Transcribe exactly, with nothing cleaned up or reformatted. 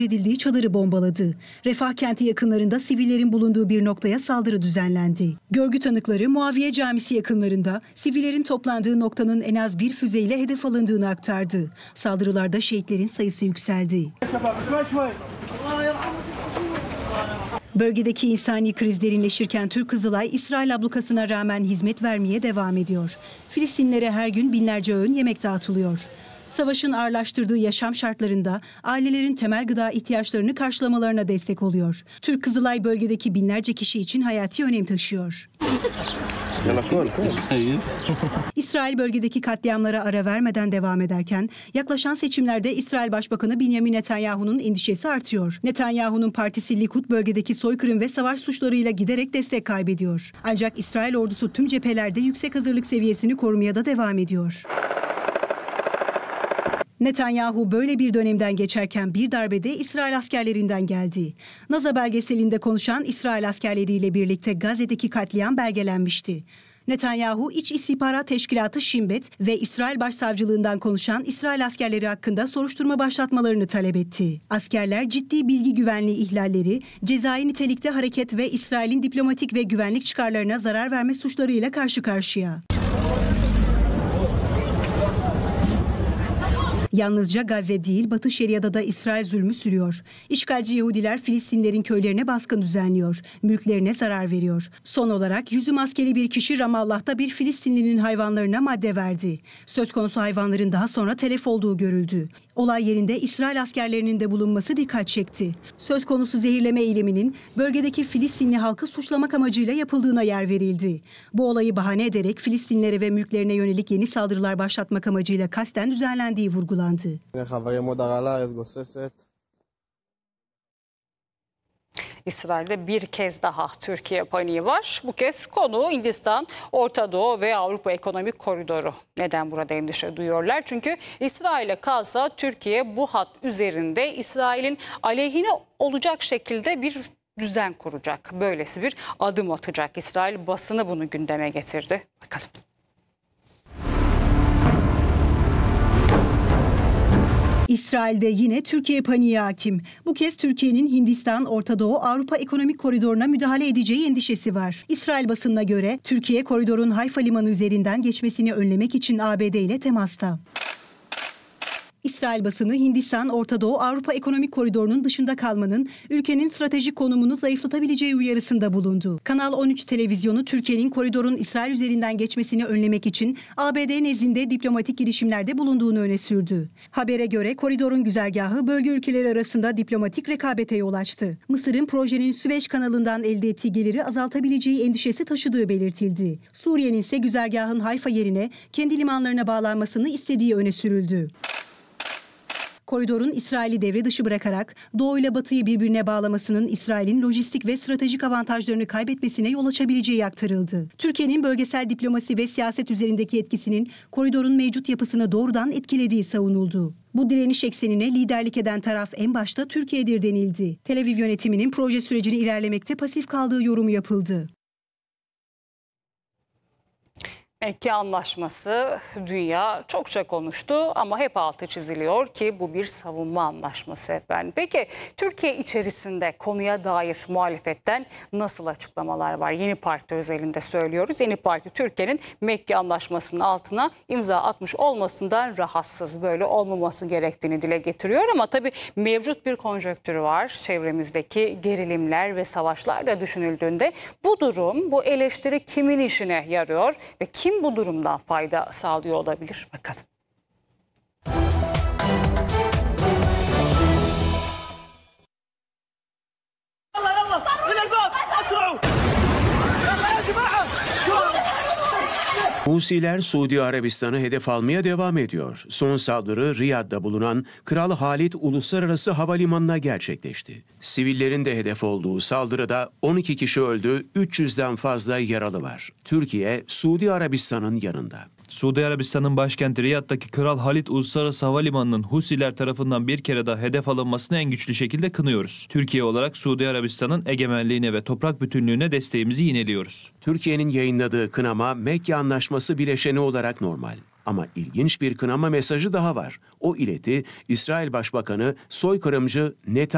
edildiği çadırı bombaladı. Refah kenti yakınlarında sivillerin bulunduğu bir noktaya saldırı düzenlendi. Görgü tanıkları Muaviye Camisi yakınlarında sivillerin toplandığı noktanın en az bir füzeyle hedef alındığını aktardı. Saldırılarda şehitlerin sayısı yükseldi. Bölgedeki insani kriz derinleşirken Türk Kızılay, İsrail ablukasına rağmen hizmet vermeye devam ediyor. Filistinlilere her gün binlerce öğün yemek dağıtılıyor. Savaşın ağırlaştırdığı yaşam şartlarında ailelerin temel gıda ihtiyaçlarını karşılamalarına destek oluyor. Türk Kızılay bölgedeki binlerce kişi için hayati önem taşıyor. İsrail bölgedeki katliamlara ara vermeden devam ederken yaklaşan seçimlerde İsrail Başbakanı Benjamin Netanyahu'nun endişesi artıyor. Netanyahu'nun partisi Likud bölgedeki soykırım ve savaş suçlarıyla giderek destek kaybediyor. Ancak İsrail ordusu tüm cephelerde yüksek hazırlık seviyesini korumaya da devam ediyor. Netanyahu böyle bir dönemden geçerken bir darbede İsrail askerlerinden geldi. Naza belgeselinde konuşan İsrail askerleriyle birlikte Gazze'deki katliam belgelenmişti. Netanyahu, İç İstihbarat Teşkilatı Shin Bet ve İsrail Başsavcılığından konuşan İsrail askerleri hakkında soruşturma başlatmalarını talep etti. Askerler ciddi bilgi güvenliği ihlalleri, cezai nitelikte hareket ve İsrail'in diplomatik ve güvenlik çıkarlarına zarar verme suçlarıyla karşı karşıya. Yalnızca Gazze değil, Batı Şeria'da da İsrail zulmü sürüyor. İşgalci Yahudiler Filistinlilerin köylerine baskın düzenliyor, mülklerine zarar veriyor. Son olarak yüzü maskeli bir kişi Ramallah'ta bir Filistinlinin hayvanlarına madde verdi. Söz konusu hayvanların daha sonra telef olduğu görüldü. Olay yerinde İsrail askerlerinin de bulunması dikkat çekti. Söz konusu zehirleme eyleminin bölgedeki Filistinli halkı suçlamak amacıyla yapıldığına yer verildi. Bu olayı bahane ederek Filistinlilere ve mülklerine yönelik yeni saldırılar başlatmak amacıyla kasten düzenlendiği vurgulandı. İsrail'de bir kez daha Türkiye paniği var. Bu kez konu Hindistan, Orta Doğu ve Avrupa Ekonomik Koridoru. Neden burada endişe duyuyorlar? Çünkü İsrail'e kalsa Türkiye bu hat üzerinde İsrail'in aleyhine olacak şekilde bir düzen kuracak. Böylesi bir adım atacak. İsrail basını bunu gündeme getirdi. Bakalım. İsrail'de yine Türkiye paniği hakim. Bu kez Türkiye'nin Hindistan, Orta Doğu, Avrupa Ekonomik Koridoruna müdahale edeceği endişesi var. İsrail basınına göre Türkiye koridorun Hayfa Limanı üzerinden geçmesini önlemek için A B D ile temasta. İsrail basını Hindistan, Orta Doğu, Avrupa Ekonomik Koridoru'nun dışında kalmanın ülkenin stratejik konumunu zayıflatabileceği uyarısında bulundu. Kanal on üç televizyonu Türkiye'nin koridorun İsrail üzerinden geçmesini önlemek için A B D nezdinde diplomatik girişimlerde bulunduğunu öne sürdü. Habere göre koridorun güzergahı bölge ülkeleri arasında diplomatik rekabete yol açtı. Mısır'ın projenin Süveyş kanalından elde ettiği geliri azaltabileceği endişesi taşıdığı belirtildi. Suriye'nin ise güzergahın Hayfa yerine kendi limanlarına bağlanmasını istediği öne sürüldü. Koridorun İsrail'i devre dışı bırakarak Doğu ile Batı'yı birbirine bağlamasının İsrail'in lojistik ve stratejik avantajlarını kaybetmesine yol açabileceği aktarıldı. Türkiye'nin bölgesel diplomasi ve siyaset üzerindeki etkisinin koridorun mevcut yapısını doğrudan etkilediği savunuldu. Bu direniş eksenine liderlik eden taraf en başta Türkiye'dir denildi. Tel Aviv yönetiminin proje sürecini ilerlemekte pasif kaldığı yorumu yapıldı. Mekke Anlaşması dünya çokça konuştu ama hep altı çiziliyor ki bu bir savunma anlaşması efendim. Peki Türkiye içerisinde konuya dair muhalefetten nasıl açıklamalar var? Yeni Parti özelinde söylüyoruz. Yeni Parti Türkiye'nin Mekke Anlaşması'nın altına imza atmış olmasından rahatsız, böyle olmaması gerektiğini dile getiriyor. Ama tabii mevcut bir konjonktürü var. Çevremizdeki gerilimler ve savaşlar da düşünüldüğünde bu durum, bu eleştiri kimin işine yarıyor ve kim bu durumdan fayda sağlıyor olabilir? Bakalım. Husiler Suudi Arabistan'ı hedef almaya devam ediyor. Son saldırı Riyad'da bulunan Kral Halid Uluslararası Havalimanı'na gerçekleşti. Sivillerin de hedef olduğu saldırıda on iki kişi öldü, üç yüzden fazla yaralı var. Türkiye, Suudi Arabistan'ın yanında. Suudi Arabistan'ın başkenti Riyad'daki Kral Halid Uluslararası Havalimanı'nın Husiler tarafından bir kere daha hedef alınmasını en güçlü şekilde kınıyoruz. Türkiye olarak Suudi Arabistan'ın egemenliğine ve toprak bütünlüğüne desteğimizi yineliyoruz. Türkiye'nin yayınladığı kınama Mekke Anlaşması bileşeni olarak normal. Ama ilginç bir kınama mesajı daha var. O ileti İsrail Başbakanı soykırımcı Netanyahu